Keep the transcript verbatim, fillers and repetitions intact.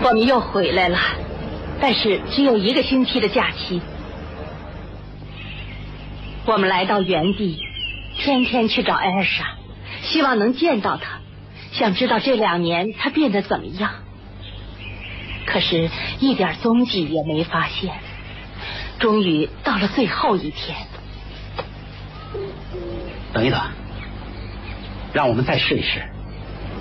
我们又回来了，但是只有一个星期的假期。我们来到原地，天天去找艾尔莎，希望能见到她，想知道这两年她变得怎么样。可是，一点踪迹也没发现。终于到了最后一天。 等一等，让我们再试一试。